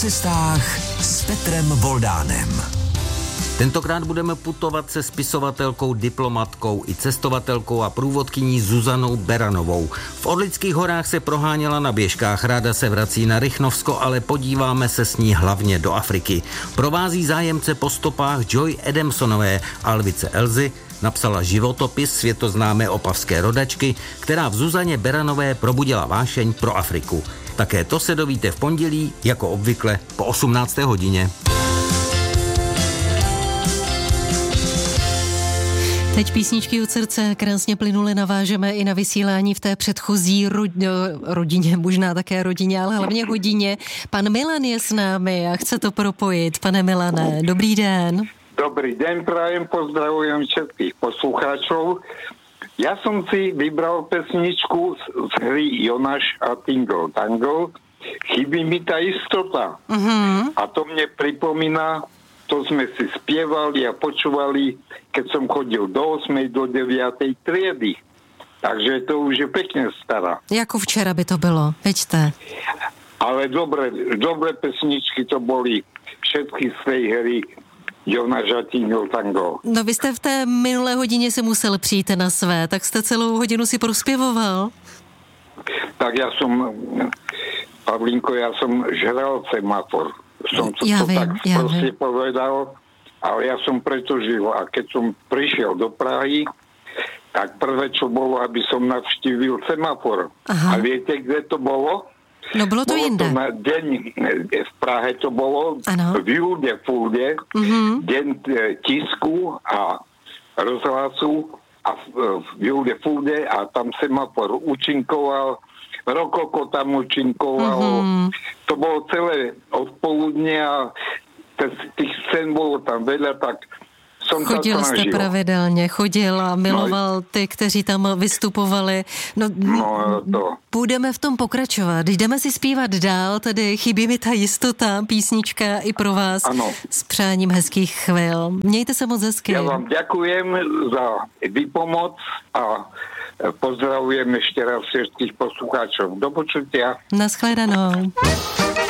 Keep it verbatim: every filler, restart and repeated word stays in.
cestách s Petrem Voldánem. Tentokrát budeme putovat se spisovatelkou, diplomatkou i cestovatelkou a průvodkyní Zuzanou Beranovou. V Orlických horách se proháněla na běžkách, ráda se vrací na Rychnovsko, ale podíváme se s ní hlavně do Afriky. Provází zájemce po stopách Joy Adamsonové, Alvice Elzy, napsala životopis světoznámé opavské rodačky, která v Zuzaně Beranové probudila vášeň pro Afriku. Také to se dovíte v pondělí, jako obvykle, po osmnácté hodině. Teď písničky od srdce krásně plynule navážeme i na vysílání v té předchozí ro- rodině, možná také rodině, ale hlavně hodině. Pan Milan je s námi a chce to propojit. Pane Milane, dobrý den. Dobrý den, prajem, pozdravujem všetkých poslucháčov. Ja som si vybral pesničku z hry Jonáš a Tingle Tangle. Chybí mi tá istota. Uh-huh. A to mne pripomína, to sme si spievali a počúvali, keď som chodil do ôsmej do deviatej triedy. Takže to už je pekne stará. Jako včera by to bylo, veďte. Ale dobre, dobre pesničky to boli všetky z tej hry Jonáš a Tingle Tangle. No vy jste v té minulé hodině si musel přijít na své, tak jste celou hodinu si prospěvoval. Tak ja som, Pavlínko, ja som žral semafor. Som to, ja to viem, tak ja proste viem. povedal, ale ja som preto žil. A keď som prišiel do Prahy, tak prvé, čo bolo, aby som navštívil semafor. Aha. A viete, kde to bolo? No bylo to bolo jinde. To na deň, v Prahe to bolo, ano. v Júde Fulde, Mhm. deň tisku a rozhlasu a v, v Júde Fulde a tam semafor účinkoval, Rokoko tam účinkovalo. Mm-hmm. To bolo celé odpoludne a tých scén bolo tam veľa, tak som Chodil jste pravidelně, chodil a miloval no, ty, kteří tam vystupovali. No, no to. Budeme v tom pokračovat. Jdeme si zpívat dál, tedy chybí mi ta jistota, písnička i pro vás. Ano. S přáním hezkých chvil. Mějte se moc hezky. Ja vám ďakujem za výpomoc a pozdravujem ešte raz všetkých poslucháčov. Do počutia. Naschledanou.